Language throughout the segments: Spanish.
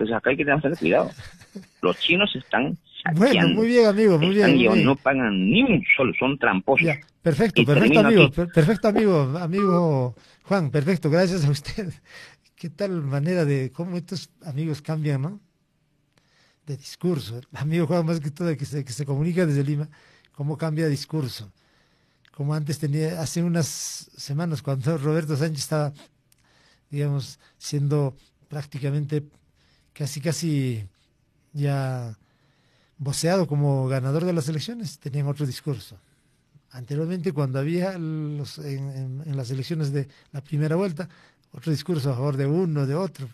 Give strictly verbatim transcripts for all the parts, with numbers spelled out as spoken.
Entonces acá hay que tener cuidado. Los chinos están saqueando. Bueno, muy bien, amigo, muy están bien. Muy bien. No pagan ni un solo, son tramposos. Ya, perfecto, y perfecto, amigo. Aquí. Perfecto, amigo, amigo Juan, perfecto, gracias a usted. Qué tal manera de cómo estos amigos cambian, ¿no? De discurso. El amigo Juan, más que todo, que se, que se comunica desde Lima, cómo cambia de discurso. Como antes tenía, hace unas semanas, cuando Roberto Sánchez estaba, digamos, siendo prácticamente casi, casi ya voceado como ganador de las elecciones, tenían otro discurso. Anteriormente, cuando había los, en, en, en las elecciones de la primera vuelta, otro discurso a favor de uno, de otro.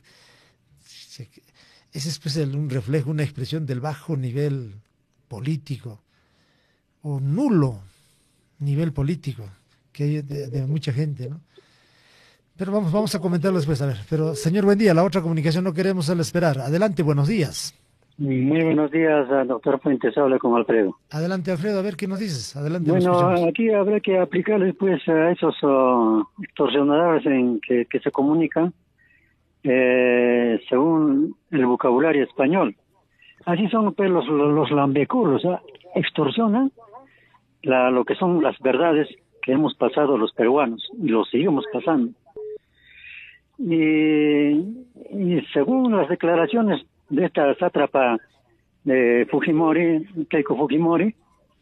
Ese es pues el, un reflejo, una expresión del bajo nivel político o nulo nivel político que hay de, de mucha gente, ¿no? Pero vamos, vamos a comentarlo después, a ver. Pero, señor, buen día, la otra comunicación no queremos al esperar. Adelante, buenos días. Muy buenos días, doctor Fuentes, habla con Alfredo. Adelante, Alfredo, a ver qué nos dices. Adelante, bueno, aquí habrá que aplicarles pues a esos uh, extorsionadores en que, que se comunican eh, según el vocabulario español. Así son pues los, los, los lambeculos, ¿eh? Extorsionan la, lo que son las verdades que hemos pasado los peruanos y lo seguimos pasando. Y, y según las declaraciones de esta sátrapa de Fujimori, Keiko Fujimori,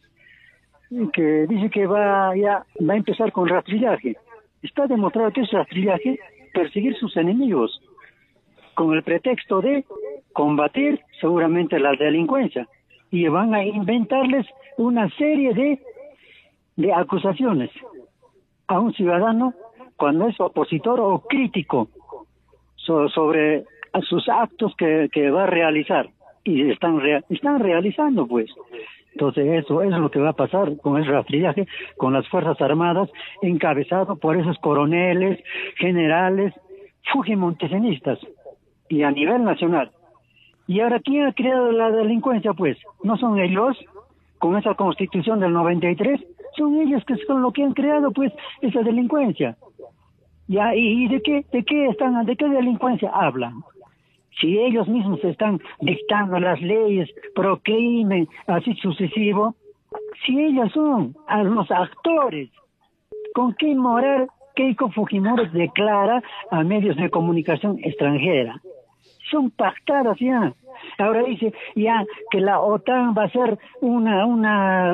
que dice que va ya va a empezar con rastrillaje. Está demostrado que es rastrillaje perseguir sus enemigos con el pretexto de combatir seguramente la delincuencia y van a inventarles una serie de de acusaciones a un ciudadano cuando es opositor o crítico so, sobre a sus actos que, que va a realizar y están rea, están realizando pues. Entonces eso es lo que va a pasar con el rastrillaje con las Fuerzas Armadas encabezado por esos coroneles, generales, fujimontesenistas y a nivel nacional. Y ahora, ¿quién ha creado la delincuencia pues? ¿No son ellos con esa constitución del noventa y tres? Son ellos que son los que han creado pues esa delincuencia. Ya, y, y de qué, de qué están, de qué delincuencia hablan. Si ellos mismos están dictando las leyes pro crimen, así sucesivo, si ellos son a los actores, ¿con qué moral Keiko Fujimori declara a medios de comunicación extranjera? Son pactadas ya. Ahora dice ya que la OTAN va a ser una una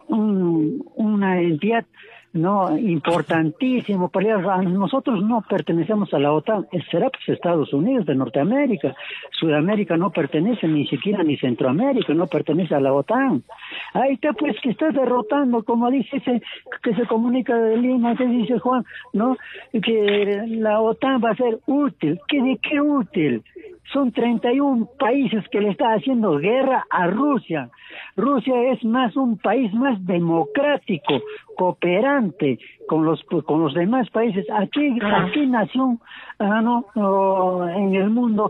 un, una entidad no importantísimo para nosotros. No pertenecemos a la OTAN, será pues Estados Unidos de Norteamérica. Sudamérica no pertenece ni siquiera ni Centroamérica, no pertenece a la OTAN. Ahí está pues que está derrotando, como dice ese que se comunica de Lima, que dice Juan, no, que la OTAN va a ser útil. ¿Qué de qué útil? Son treinta y uno países que le está haciendo guerra a Rusia. Rusia es más un país más democrático, cooperante con los con los demás países. Aquí, aquí nación ah, no, oh, en el mundo,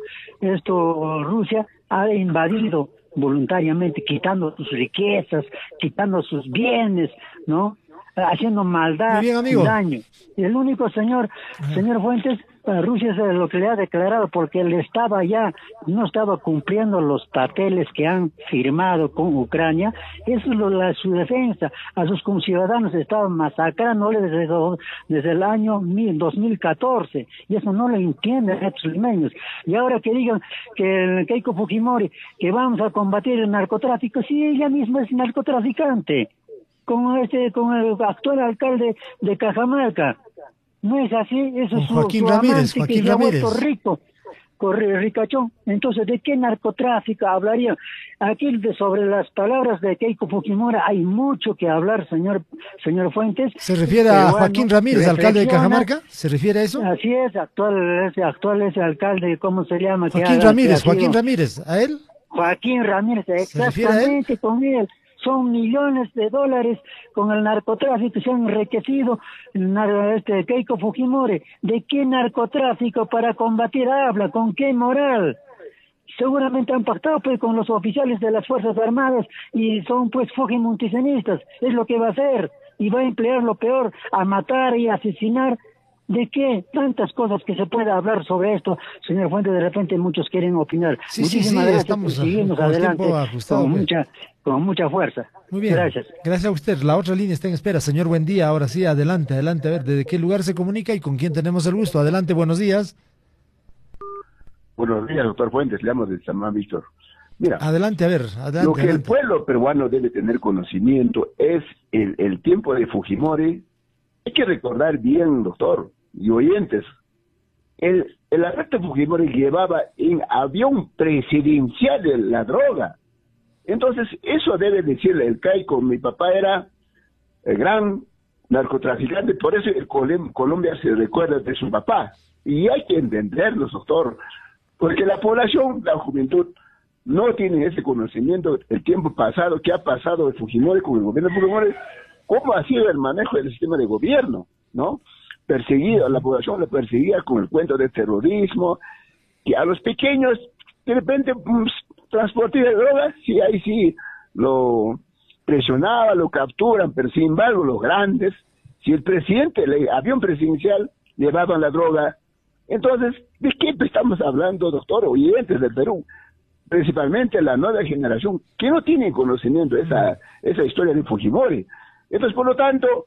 esto Rusia ha invadido voluntariamente, quitando sus riquezas, quitando sus bienes, ¿no? Haciendo maldad y daño. Y el único señor, Ajá. señor Fuentes, Rusia es lo que le ha declarado porque él estaba ya, no estaba cumpliendo los papeles que han firmado con Ucrania. Eso es lo, la, su defensa. A sus conciudadanos estaban masacrándoles desde, desde el año dos mil catorce. Y eso no lo entienden estos limeños. Y ahora que digan que el Keiko Fujimori, que vamos a combatir el narcotráfico, sí, ella misma es narcotraficante. Con este, con el actual alcalde de Cajamarca. No es así, eso es su, Joaquín su Ramírez, amante Joaquín que se ha Ramírez. vuelto rico, corre, ricachón. Entonces, ¿de qué narcotráfico hablaría? Aquí de, sobre las palabras de Keiko Fujimori hay mucho que hablar, señor señor Fuentes. ¿Se refiere a Joaquín Ramírez, alcalde de Cajamarca? ¿Se refiere a eso? Así es, actual ese actual ese alcalde, ¿cómo se llama? Joaquín que Ramírez, haga, Joaquín Ramírez, ¿a él? Joaquín Ramírez, exactamente con él. Son millones de dólares con el narcotráfico, se han enriquecido este Keiko Fujimori. ¿De qué narcotráfico para combatir habla? ¿Con qué moral? Seguramente han pactado pues con los oficiales de las Fuerzas Armadas y son pues fujimontisenistas, es lo que va a hacer y va a emplear lo peor, a matar y asesinar ¿De qué? Tantas cosas que se puede hablar sobre esto, señor Fuentes, de repente muchos quieren opinar. Sí, Muchísimas sí, sí, gracias estamos por seguirnos con el adelante tiempo ajustado, con pues. mucha, con mucha fuerza. Muy bien, Gracias. gracias a usted. La otra línea está en espera. Señor, buen día. Ahora sí, adelante, adelante. A ver, ¿desde qué lugar se comunica y con quién tenemos el gusto? Adelante, buenos días. Buenos días, doctor Fuentes, le llamo de San Juan, Víctor. Mira, Adelante, a ver, adelante. lo que adelante. el pueblo peruano debe tener conocimiento es el, el tiempo de Fujimori. Hay que recordar bien, doctor y oyentes, el, el arresto de Fujimori llevaba en avión presidencial de la droga. Entonces, eso debe decirle el caico. Mi papá era el gran narcotraficante, por eso el Colem- Colombia se recuerda de su papá. Y hay que entenderlo, doctor, porque la población, la juventud, no tiene ese conocimiento el tiempo pasado, que ha pasado de Fujimori con el gobierno de Fujimori, cómo ha sido el manejo del sistema de gobierno, ¿no? Perseguido, la población la perseguía con el cuento del terrorismo, que a los pequeños, de repente, pues, transporte de drogas, sí, ahí sí lo presionaba, lo capturan, pero sin embargo, los grandes, si el presidente, el avión presidencial, llevaban la droga. Entonces, ¿de qué estamos hablando, doctor, oyentes del Perú? Principalmente la nueva generación, que no tiene conocimiento de esa, esa historia de Fujimori. Entonces, por lo tanto,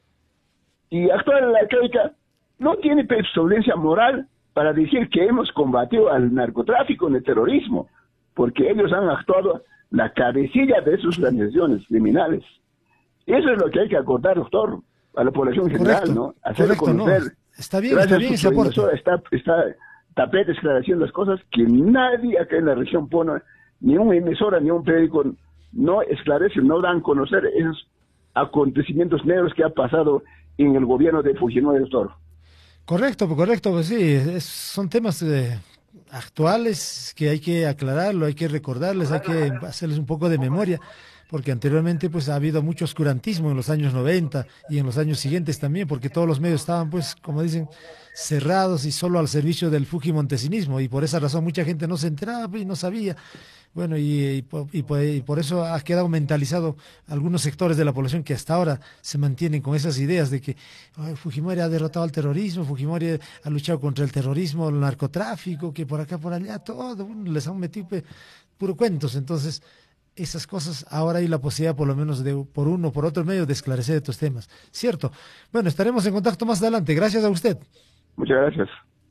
y actuar en la crítica no tiene solvencia moral para decir que hemos combatido al narcotráfico, el terrorismo, porque ellos han actuado la cabecilla de sus organizaciones criminales. Eso es lo que hay que acordar, doctor, a la población en general, Correcto, ¿no? Hacer correcto, conocer. no. Está bien, Gracias está bien a ese su aporte. emisora está, está tapete esclareciendo las cosas que nadie acá en la región pone, ni una emisora, ni un periódico, no esclarecen, no dan a conocer esos acontecimientos negros que ha pasado en el gobierno de Fujimori, doctor. Correcto, correcto, pues sí, es- son temas eh, actuales que hay que aclararlo, hay que recordarles, hay que hacerles un poco de memoria, porque anteriormente pues ha habido mucho oscurantismo en los años noventa y en los años siguientes también, porque todos los medios estaban pues, como dicen, cerrados y solo al servicio del fujimontesinismo, y por esa razón mucha gente no se enteraba pues, y no sabía. Bueno, y, y, po- y po- y por eso ha quedado mentalizado algunos sectores de la población que hasta ahora se mantienen con esas ideas de que "Ay, Fujimori ha derrotado al terrorismo, Fujimori ha luchado contra el terrorismo, el narcotráfico, que por acá, por allá, todo, bueno, les han metido pe- puro cuentos". Entonces, esas cosas, ahora hay la posibilidad por lo menos de, por uno o por otro medio, de esclarecer estos temas. ¿Cierto? Bueno, estaremos en contacto más adelante. Gracias a usted. Muchas gracias.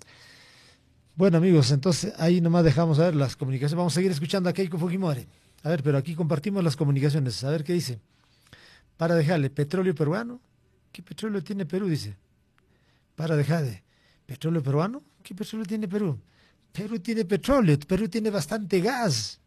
Bueno, amigos, entonces ahí nomás dejamos a ver las comunicaciones. Vamos a seguir escuchando a Keiko Fujimori. A ver, pero aquí compartimos las comunicaciones. A ver qué dice. Para dejarle, petróleo peruano. ¿Qué petróleo tiene Perú? Dice. Para dejarle, petróleo peruano. ¿Qué petróleo tiene Perú? Perú tiene petróleo, Perú tiene bastante gas.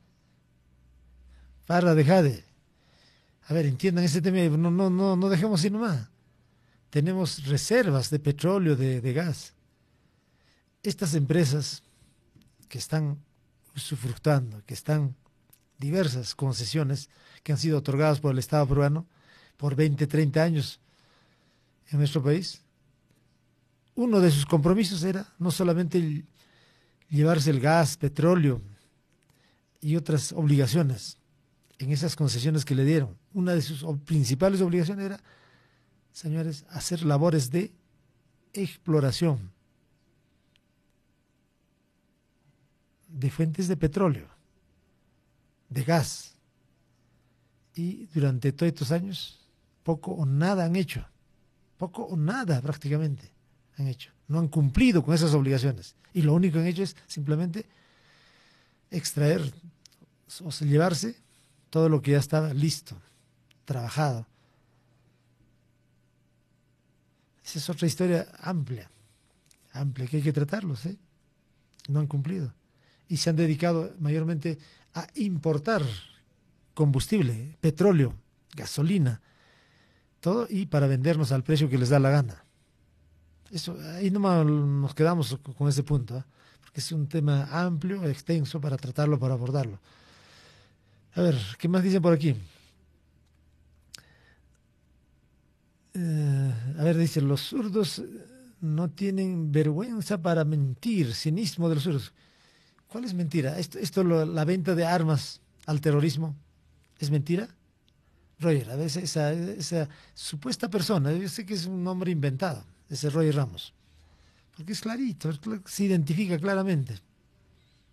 Para dejarle. A ver, entiendan ese tema. No, no, no, no dejemos ir nomás. Tenemos reservas de petróleo, de, de gas. Estas empresas que están usufructuando, que están diversas concesiones que han sido otorgadas por el Estado peruano por veinte, treinta años en nuestro país, uno de sus compromisos era no solamente el llevarse el gas, petróleo y otras obligaciones en esas concesiones que le dieron. Una de sus principales obligaciones era, señores, hacer labores de exploración de fuentes de petróleo, de gas. Y durante todos estos años, poco o nada han hecho. Poco o nada prácticamente han hecho. No han cumplido con esas obligaciones. Y lo único que han hecho es simplemente extraer o sea, llevarse todo lo que ya estaba listo, trabajado. Esa es otra historia amplia, amplia, que hay que tratarlos, ¿eh? No han cumplido. Y se han dedicado mayormente a importar combustible, petróleo, gasolina, todo, y para vendernos al precio que les da la gana. Eso, ahí nomás nos quedamos con ese punto, ¿eh? Porque es un tema amplio, extenso para tratarlo, para abordarlo. A ver, ¿qué más dicen por aquí? Eh, a ver, dicen, los zurdos no tienen vergüenza para mentir, cinismo de los zurdos. ¿Cuál es mentira? ¿Esto, esto lo, la venta de armas al terrorismo es mentira? Roger, a veces esa, esa supuesta persona, yo sé que es un nombre inventado, ese Roger Ramos, Porque es clarito, es cl- se identifica claramente.